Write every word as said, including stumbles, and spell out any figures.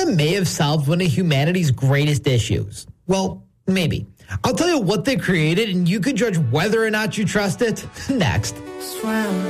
Bitcoin may have solved one of humanity's greatest issues. Well, maybe. I'll tell you what they created, and you can judge whether or not you trust it next.